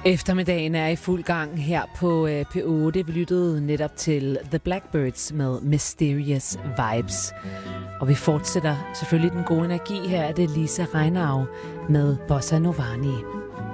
Eftermiddagen er i fuld gang her på P8. Vi lyttede netop til The Blackbirds med Mysterious Vibes. Og vi fortsætter selvfølgelig den gode energi. Her er det Lisa Reinau med Bossa Novani.